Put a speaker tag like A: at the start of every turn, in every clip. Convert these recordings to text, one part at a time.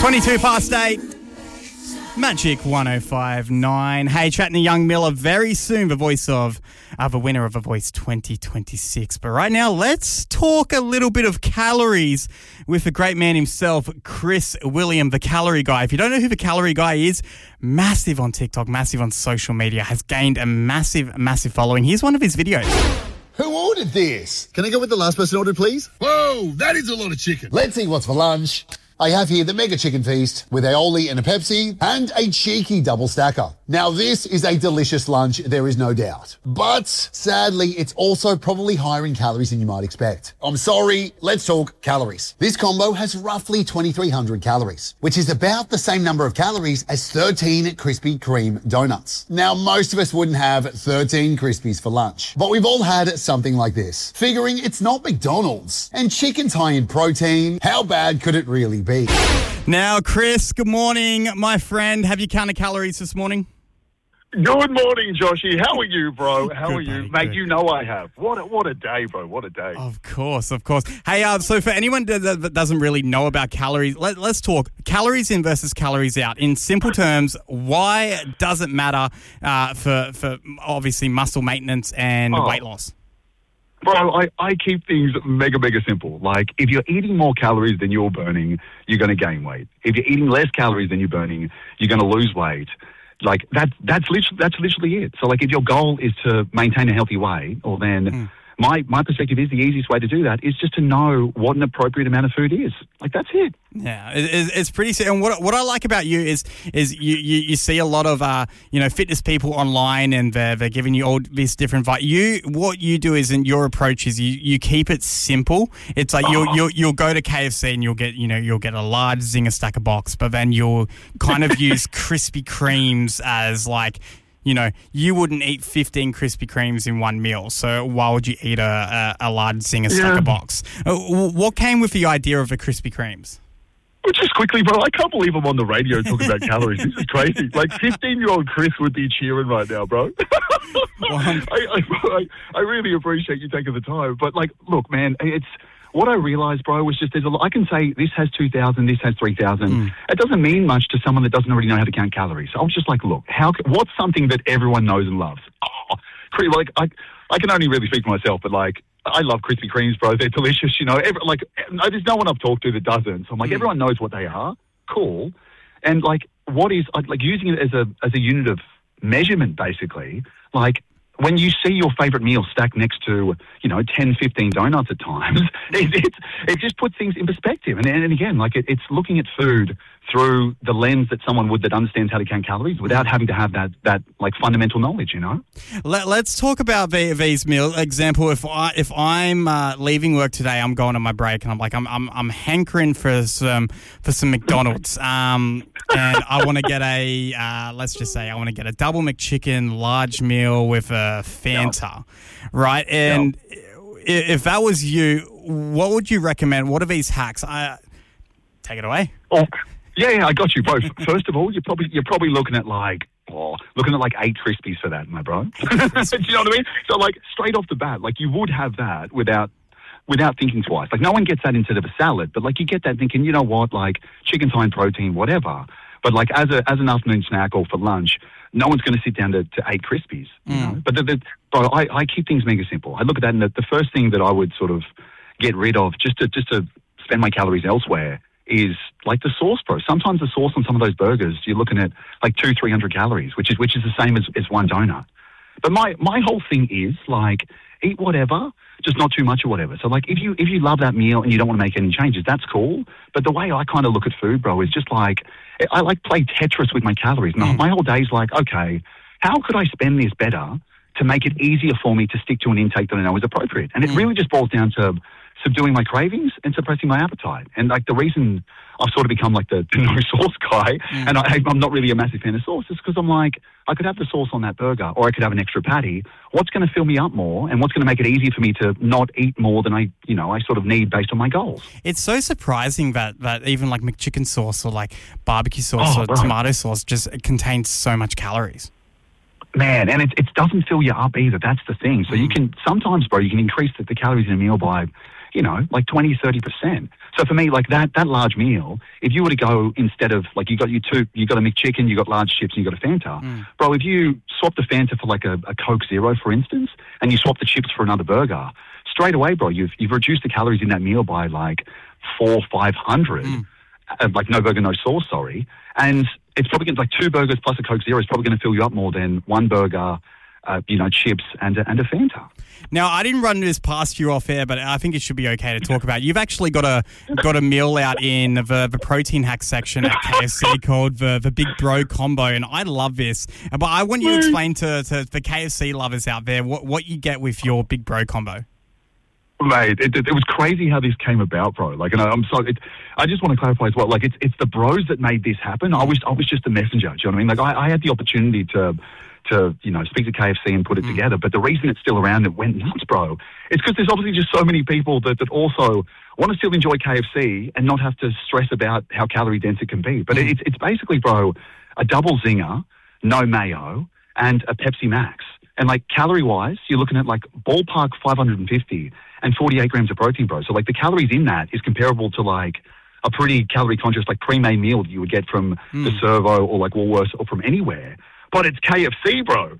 A: 22 past 8. Magic 105.9. Hey, chatting to young Miller very soon, the voice of the winner of The Voice 2026. But right now, let's talk a little bit of calories with the great man himself, Chris William, the Calorie Guy. If you don't know who the Calorie Guy is, massive on TikTok, massive on social media, has gained a massive following. Here's one of his videos.
B: Who ordered this? Can I go with the last person ordered, please?
C: Whoa, that is a lot of chicken.
B: Let's see what's for lunch. I have here the Mega Chicken Feast with aioli and a Pepsi and a cheeky double stacker. Now, this is a delicious lunch, there is no doubt. But sadly, it's also probably higher in calories than you might expect. I'm sorry, let's talk calories. This combo has roughly 2,300 calories, which is about the same number of calories as 13 Krispy Kreme donuts. Now, most of us wouldn't have 13 Krispies for lunch, but we've all had something like this. Figuring it's not McDonald's, and chicken's high in protein, how bad could it really be?
A: Now, Chris, good morning, my friend. Have you counted calories this morning?
D: Good morning, Joshy. How are you, bro? How
A: Good,
D: are you?
A: buddy,
D: Mate,
A: good.
D: you know I have. What a day, bro. What a day.
A: Of course. Hey, so for anyone that doesn't really know about calories, let's talk calories in versus calories out. In simple terms, why does it matter for obviously muscle maintenance and weight loss?
D: Bro, I keep things mega simple. Like, if you're eating more calories than you're burning, you're going to gain weight. If you're eating less calories than you're burning, you're going to lose weight. Like, that's literally it. So, like, if your goal is to maintain a healthy weight, or then my perspective is the easiest way to do that is just to know what an appropriate amount of food is. Like, that's it.
A: Yeah, it's pretty simple. And what I like about you is you see a lot of fitness people online, and they're giving you all these different what you do is, in your approach is you keep it simple. It's like you'll go to KFC and you'll get a large Zinger Stacker box, but then you'll kind of use Krispy Kremes as like, you wouldn't eat 15 Krispy Kremes in one meal, so why would you eat a large Zinger Stacker box? What came with the idea of the Krispy Kremes?
D: Well, just quickly, bro, I can't believe I'm on the radio talking about calories. This is crazy. Like, 15-year-old Chris would be cheering right now, bro. I really appreciate you taking the time. But, like, look, man, what I realized, bro, was just I can say this has 2,000, this has 3,000. It doesn't mean much to someone that doesn't already know how to count calories. So I was just like, look, what's something that everyone knows and loves? Like, I can only really speak for myself, but, like, I love Krispy Kremes, bro. They're delicious, there's no one I've talked to that doesn't. So I'm like, everyone knows what they are. Cool. And, like, using it as a unit of measurement, basically, like, when you see your favorite meal stacked next to, 10, 15 donuts at times, it just puts things in perspective. And again, like, it's looking at food through the lens that someone would that understands how to count calories without having to have that like fundamental knowledge,
A: Let's talk about these meals. Example, if I'm leaving work today, I'm going on my break, and I'm like, I'm hankering for some McDonald's, and I want to get let's just say I want to get a double McChicken large meal with a Fanta, right? And if that was you, what would you recommend? What are these hacks? Take it away.
D: Oh, yeah, I got you, bro. First of all, you're probably looking at like 8 Krispies for that, my bro. Do you know what I mean? So, like, straight off the bat, like, you would have that without thinking twice. Like, no one gets that instead of a salad, but, like, you get that thinking, you know what, like, chicken's high in protein, whatever. But, like, as an afternoon snack or for lunch, no one's going to sit down to 8 Krispies, you know? But, bro, I keep things mega simple. I look at that, and the first thing that I would sort of get rid of, just to spend my calories elsewhere, is like the sauce, bro. Sometimes the sauce on some of those burgers, you're looking at like 200-300 calories, which is the same as one donut. But my whole thing is, like, eat whatever, just not too much or whatever. So, like, if you love that meal and you don't want to make any changes, that's cool. But the way I kind of look at food, bro, is just like, I like play Tetris with my calories. My whole day's like, okay, how could I spend this better to make it easier for me to stick to an intake that I know is appropriate? And it really just boils down to subduing my cravings and suppressing my appetite. And, like, the reason I've sort of become like the no sauce guy, and I'm not really a massive fan of sauce, is because I'm like, I could have the sauce on that burger, or I could have an extra patty. What's going to fill me up more, and what's going to make it easier for me to not eat more than I sort of need based on my goals?
A: It's so surprising that even like McChicken sauce or like barbecue sauce or tomato sauce just contains so much calories.
D: Man, and it doesn't fill you up either. That's the thing. So you can sometimes, bro, you can increase the calories in a meal by, like 20, 30%. So for me, like that large meal, if you were to go instead of like you got a McChicken, you got large chips, and you got a Fanta, bro. If you swap the Fanta for like a Coke Zero, for instance, and you swap the chips for another burger, straight away, bro, you've reduced the calories in that meal by like 400-500. Like no burger, no sauce, sorry. And it's probably going to like 2 burgers plus a Coke Zero is probably going to fill you up more than 1 burger, chips and a Fanta.
A: Now, I didn't run this past you off air, but I think it should be okay to talk about. You've actually got a meal out in the protein hack section at KFC called the Big Bro Combo, and I love this. But I want you to explain to the KFC lovers out there what you get with your Big Bro Combo.
D: Mate, it was crazy how this came about, bro. Like, and I'm sorry. I just want to clarify as well. Like, it's the bros that made this happen. I was just a messenger. Do you know what I mean? Like, I had the opportunity to speak to KFC and put it together. But the reason it's still around, it went nuts, bro. It's because there's obviously just so many people that also want to still enjoy KFC and not have to stress about how calorie dense it can be. But it's basically, bro, a double zinger, no mayo, and a Pepsi Max. And like calorie-wise, you're looking at like ballpark 550 and 48 grams of protein, bro. So like the calories in that is comparable to like a pretty calorie-conscious like pre-made meal that you would get from the Servo or like Woolworths or from anywhere. But it's KFC, bro.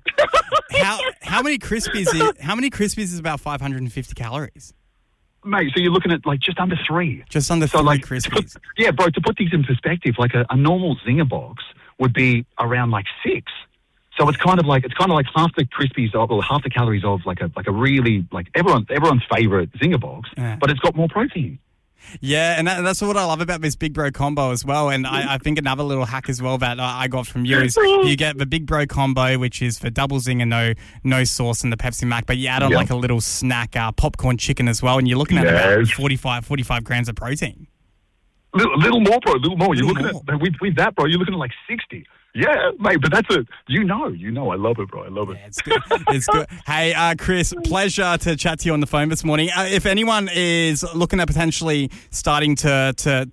A: How many Crispies? How many Crispies is about 550 calories?
D: Mate, so you're looking at like just under 3.
A: Just under 3 like, Crispies.
D: Yeah, bro. To put these in perspective, like a normal Zinger box would be around like 6. So it's kind of like half the Crispies or half the calories of like a really like everyone's favorite Zinger box, but it's got more protein.
A: Yeah, and that's what I love about this Big Bro Combo as well. And I think another little hack as well that I got from you is you get the Big Bro Combo, which is for double zinger, no sauce, and the Pepsi Max, but you add on like a little snack popcorn chicken as well, and you're looking at about 45 grams of protein.
D: Little more, bro. Little more. You're looking at with that, bro. You're looking at like 60. Yeah, mate, but that's it. You know, I love it, bro. I love it.
A: Yeah, it's good. It's good. Hey, Chris, pleasure to chat to you on the phone this morning. If anyone is looking at potentially starting to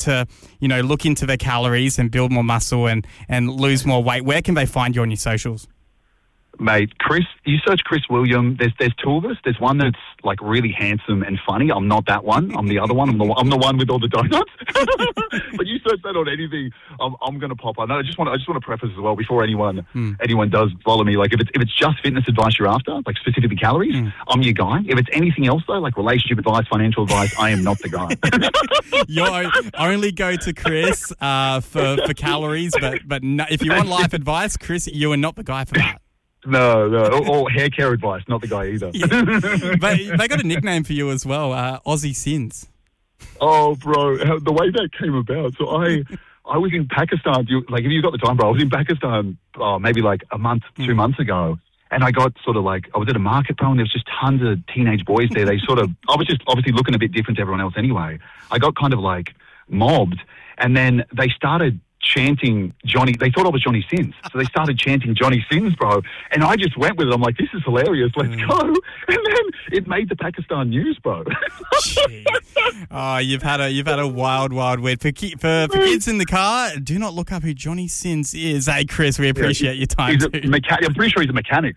A: look into their calories and build more muscle and lose more weight, where can they find you on your socials?
D: Mate, Chris, you search Chris William. There's 2 of us. There's one that's like really handsome and funny. I'm not that one. I'm the other one. I'm the one with all the donuts. But you search that on anything, I'm going to pop on. I just want to preface as well before anyone does follow me. Like if it's just fitness advice you're after, like specifically calories, I'm your guy. If it's anything else though, like relationship advice, financial advice, I am not the guy.
A: You only go to Chris for calories, but no, if you want life advice, Chris, you are not the guy for that.
D: No, or hair care advice, not the guy either.
A: Yeah. But they got a nickname for you as well, Aussie Sins.
D: Oh, bro, the way that came about. So I was in Pakistan. If you got the time, bro, I was in Pakistan maybe like a month, 2 months ago. And I got sort of like, I was at a market, bro, and there was just tons of teenage boys there. I was just obviously looking a bit different to everyone else anyway. I got kind of like mobbed. And then they started chanting Johnny. They thought I was Johnny Sins. So they started chanting Johnny Sins, bro. And I just went with it. I'm like, this is hilarious. Let's go. And then it made the Pakistan news, bro.
A: Oh, you've had a wild week. For kids in the car, do not look up who Johnny Sins is. Hey, Chris, we appreciate your time.
D: I'm pretty sure he's a mechanic.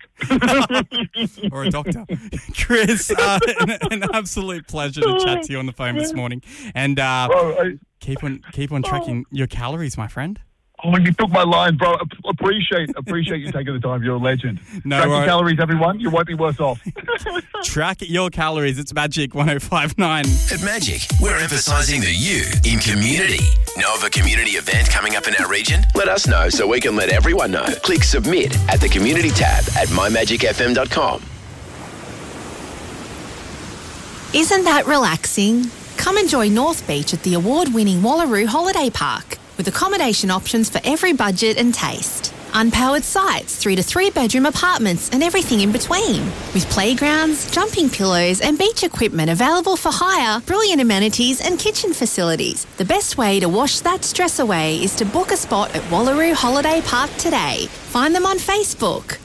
A: Or a doctor. Chris, an absolute pleasure to chat to you on the phone this morning. And keep on tracking your calories, my friend.
D: Oh, you took my line, bro. Appreciate you taking the time. You're a legend. Track your calories, everyone. You won't be worse off.
A: Track your calories. It's Magic 105.9.
E: At Magic, we're emphasising the you in community. Know of a community event coming up in our region? Let us know so we can let everyone know. Click submit at the community tab at mymagicfm.com.
F: Isn't that relaxing? Come enjoy North Beach at the award-winning Wallaroo Holiday Park with accommodation options for every budget and taste. Unpowered sites, 3 to 3 bedroom apartments and everything in between. With playgrounds, jumping pillows and beach equipment available for hire, brilliant amenities and kitchen facilities. The best way to wash that stress away is to book a spot at Wallaroo Holiday Park today. Find them on Facebook.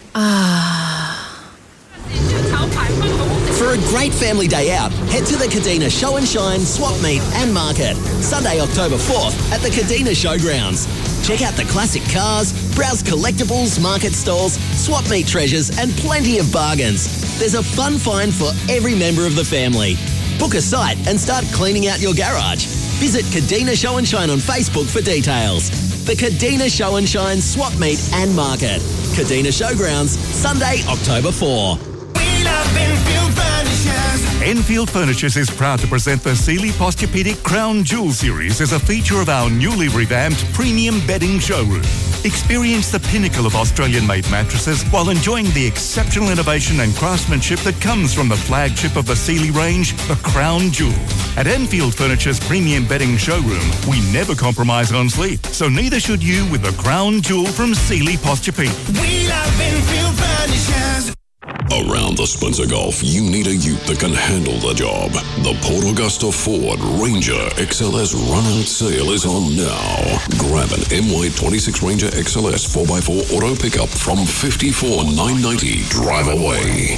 G: For a great family day out, head to the Kadina Show and Shine, Swap Meet and Market. Sunday, October 4th at the Kadina Showgrounds. Check out the classic cars, browse collectibles, market stalls, swap meet treasures and plenty of bargains. There's a fun find for every member of the family. Book a site and start cleaning out your garage. Visit Kadina Show and Shine on Facebook for details. The Kadina Show and Shine Swap Meet and Market. Kadina Showgrounds, Sunday, October 4.
H: We love Enfield Furnishers.
I: Enfield Furnishers is proud to present the Sealy Posturepedic Crown Jewel Series as a feature of our newly revamped premium bedding showroom. Experience the pinnacle of Australian-made mattresses while enjoying the exceptional innovation and craftsmanship that comes from the flagship of the Sealy range, the Crown Jewel. At Enfield Furniture's premium bedding showroom, we never compromise on sleep, so neither should you with the Crown Jewel from Sealy Posturepedic.
H: We love Enfield Furnishers.
J: Around the Spencer Gulf, you need a ute that can handle the job. The Port Augusta Ford Ranger XLS run-out sale is on now. Grab an MY26 Ranger XLS 4x4 auto pickup from $54,990. Drive away.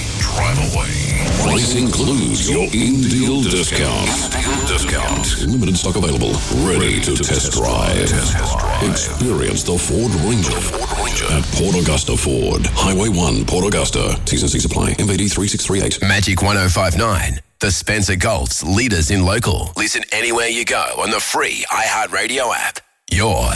J: Price includes your in-deal discount. Limited stock available. Ready to test drive. Experience the Ford Ranger at Port Augusta Ford. Highway 1, Port Augusta. T's and C's apply. MVD 3638.
E: Magic 105.9. The Spencer Gulf's leaders in local. Listen anywhere you go on the free iHeartRadio app. Your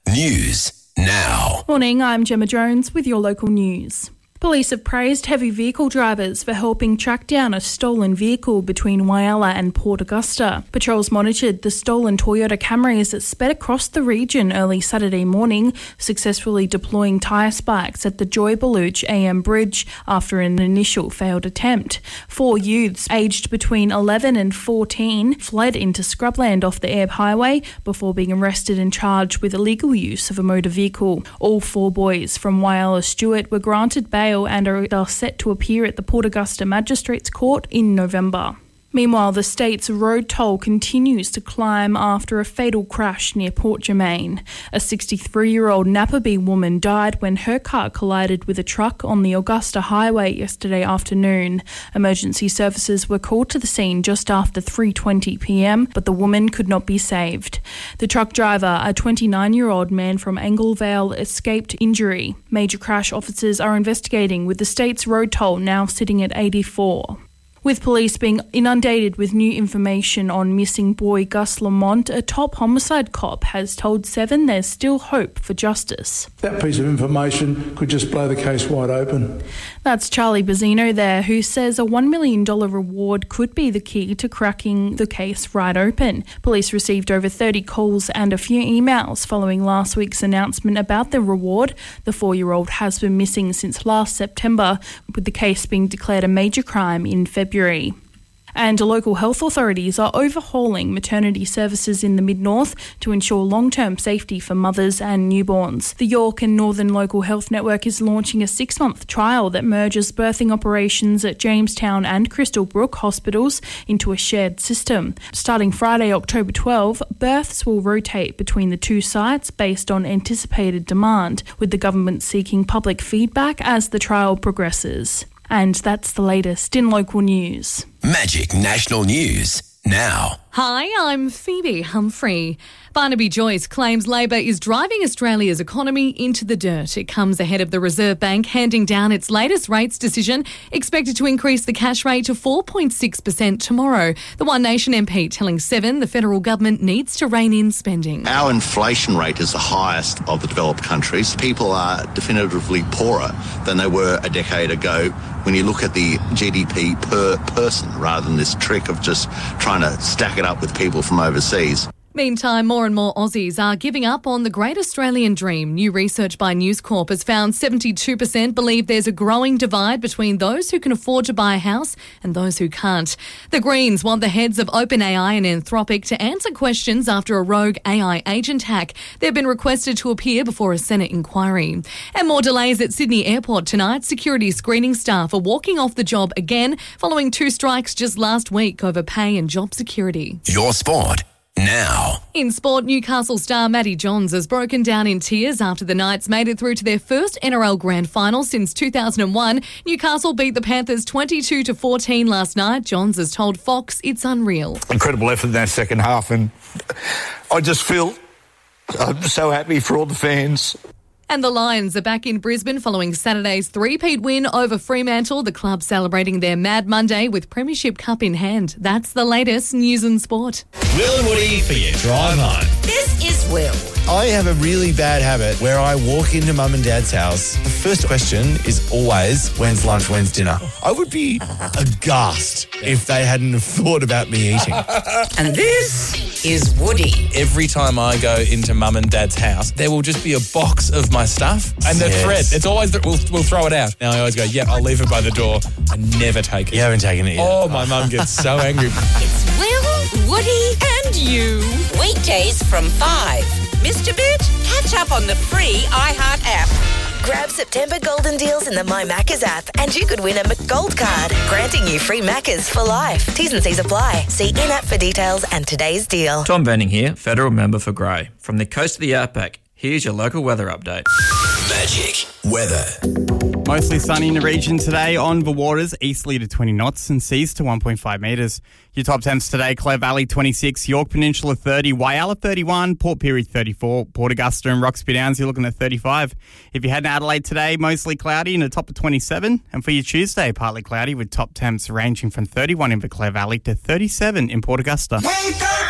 E: news now.
K: Morning, I'm Gemma Jones with your local news. Police have praised heavy vehicle drivers for helping track down a stolen vehicle between Whyalla and Port Augusta. Patrols monitored the stolen Toyota Camrys that sped across the region early Saturday morning, successfully deploying tyre spikes at the Joy Baluch AM Bridge after an initial failed attempt. 4 youths aged between 11 and 14 fled into scrubland off the Erb Highway before being arrested and charged with illegal use of a motor vehicle. All 4 boys from Whyalla Stewart were granted bail and are set to appear at the Port Augusta Magistrates Court in November. Meanwhile, the state's road toll continues to climb after a fatal crash near Port Germain. A 63-year-old Napperby woman died when her car collided with a truck on the Augusta Highway yesterday afternoon. Emergency services were called to the scene just after 3:20 p.m, but the woman could not be saved. The truck driver, a 29-year-old man from Anglevale, escaped injury. Major crash officers are investigating, with the state's road toll now sitting at 84. With police being inundated with new information on missing boy Gus Lamont, a top homicide cop has told Seven there's still hope for justice.
L: That piece of information could just blow the case wide open.
K: That's Charlie Bazzino there, who says a $1 million reward could be the key to cracking the case right open. Police received over 30 calls and a few emails following last week's announcement about the reward. The 4-year-old has been missing since last September, with the case being declared a major crime in February. And local health authorities are overhauling maternity services in the Mid-North to ensure long-term safety for mothers and newborns. The York and Northern Local Health Network is launching a 6-month trial that merges birthing operations at Jamestown and Crystal Brook hospitals into a shared system. Starting Friday, October 12, births will rotate between the 2 sites based on anticipated demand, with the government seeking public feedback as the trial progresses. And that's the latest in local news.
E: Magic National News now.
M: Hi, I'm Phoebe Humphrey. Barnaby Joyce claims Labor is driving Australia's economy into the dirt. It comes ahead of the Reserve Bank handing down its latest rates decision, expected to increase the cash rate to 4.6% tomorrow. The One Nation MP telling Seven the federal government needs to rein in spending.
N: Our inflation rate is the highest of the developed countries. People are definitively poorer than they were a decade ago when you look at the GDP per person rather than this trick of just trying to stack it up with people from overseas.
M: Meantime, more and more Aussies are giving up on the great Australian dream. New research by News Corp has found 72% believe there's a growing divide between those who can afford to buy a house and those who can't. The Greens want the heads of OpenAI and Anthropic to answer questions after a rogue AI agent hack. They've been requested to appear before a Senate inquiry. And more delays at Sydney Airport tonight. Security screening staff are walking off the job again following 2 strikes just last week over pay and job security.
E: Your sport now.
M: In sport, Newcastle star Matty Johns has broken down in tears after the Knights made it through to their first NRL Grand Final since 2001. Newcastle beat the Panthers 22-14 last night. Johns has told Fox it's unreal.
O: Incredible effort in that second half, and I just feel I'm so happy for all the fans.
M: And the Lions are back in Brisbane following Saturday's three-peat win over Fremantle. The club celebrating their Mad Monday with Premiership Cup in hand. That's the latest news and sport.
O: Will and Woody for your drive home.
P: This is Will.
O: I have a really bad habit where I walk into Mum and Dad's house. The first question is always, when's lunch, when's dinner? I would be aghast if they hadn't have thought about me eating.
P: And this is Woody.
Q: Every time I go into Mum and Dad's house, there will just be a box of my stuff and the thread. It's always, we'll throw it out. Now I always go, I'll leave it by the door. I never take it.
O: You haven't taken it yet.
Q: Oh, my mum gets so angry.
P: It's Will, Woody and you. Weekdays from 5. Mr. Bit, catch up on the free iHeart app.
R: Grab September golden deals in the My Maccas app and you could win a McGold card, granting you free Maccas for life. T's and C's apply. See in-app for details and today's deal.
S: Tom Benning here, federal member for Grey. From the coast of the outback, here's your local weather update.
E: Magic weather.
A: Mostly sunny in the region today. On the waters, easterly to 20 knots and seas to 1.5 metres. Your top temps today, Clare Valley 26, York Peninsula 30, Whyalla 31, Port Pirie 34, Port Augusta and Roxby Downs, you're looking at 35. If you head to Adelaide today, mostly cloudy and a top of 27. And for your Tuesday, partly cloudy with top temps ranging from 31 in the Clare Valley to 37 in Port Augusta.
H: Wake up!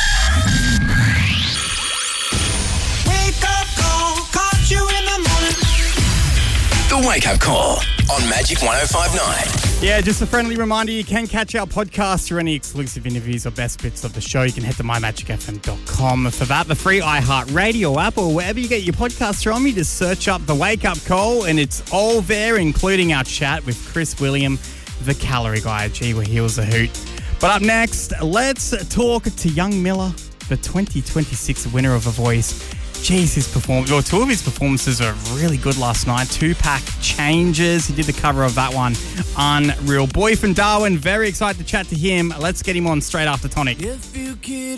H: Wake up call, caught you in the morning.
E: The Wake Up Call on Magic 105.9.
A: Yeah, just a friendly reminder, you can catch our podcast or any exclusive interviews or best bits of the show. You can head to mymagicfm.com. For that, the free iHeart Radio app or wherever you get your podcasts from, you just search up The Wake Up Call and it's all there, including our chat with Chris William, the calorie guy. Gee, well, he was a hoot. But up next, let's talk to Young Miller, the 2026 winner of The Voice. Jeez, two of his performances were really good last night. 2-pack changes. He did the cover of that one. Unreal. Boy from Darwin, very excited to chat to him. Let's get him on straight after Tonic.